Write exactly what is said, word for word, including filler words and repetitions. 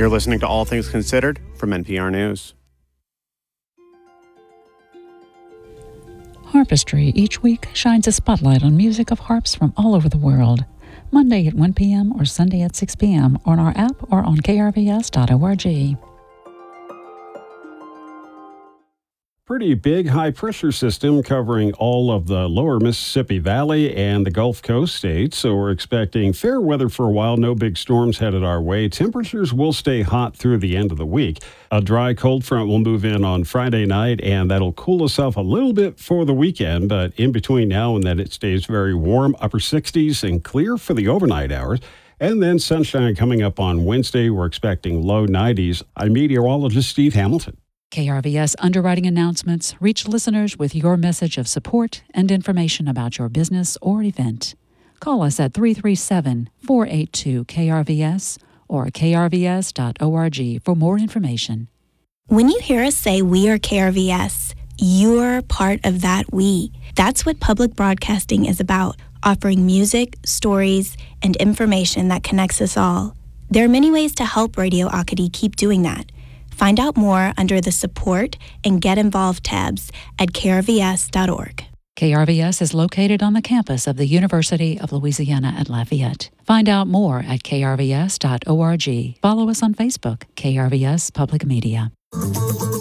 You're listening to All Things Considered from N P R News. Harpistry each week shines a spotlight on music of harps from all over the world. Monday at one p.m. or Sunday at six p.m. on our app or on k r v s dot org. Pretty big high-pressure system covering all of the lower Mississippi Valley and the Gulf Coast states, so we're expecting fair weather for a while. No big storms headed our way. Temperatures will stay hot through the end of the week. A dry cold front will move in on Friday night, and that'll cool us off a little bit for the weekend, but in between now and then it stays very warm, upper sixties and clear for the overnight hours. And then sunshine coming up on Wednesday. We're expecting low nineties. I'm meteorologist Steve Hamilton. K R V S underwriting announcements reach listeners with your message of support and information about your business or event. Call us at three three seven, four eight two, K R V S or k r v s dot org for more information. When you hear us say we are K R V S, you're part of that we. That's what public broadcasting is about, offering music, stories, and information that connects us all. There are many ways to help Radio Acadie keep doing that. Find out more under the Support and Get Involved tabs at k r v s dot org. K R V S is located on the campus of the University of Louisiana at Lafayette. Find out more at k r v s dot org. Follow us on Facebook, K R V S Public Media.